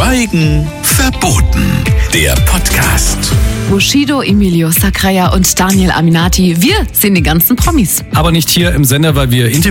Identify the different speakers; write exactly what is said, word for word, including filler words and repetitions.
Speaker 1: Schweigen verboten. Der Podcast.
Speaker 2: Bushido, Emilio Sacraia und Daniel Aminati. Wir sind die ganzen Promis.
Speaker 3: Aber nicht hier im Sender, weil wir Interviews